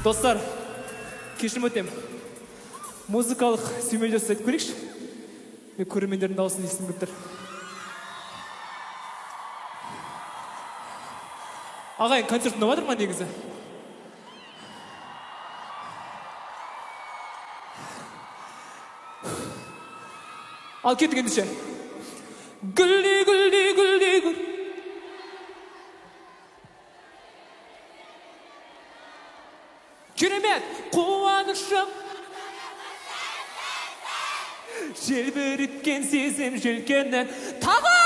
Достар, кешірім өтем. Музыкалық сүймелі жасайтып көрейікші. Мен көрермендердің дауысын естігім келіп тұр. Ағайын, концерт ұнап жатыр ма негізі? Ал кеттік ендеше. Гүлді, гүлді, гүлді, гүл. Керемет, қуанышым. Желбіріткен сезім желкеннен тағы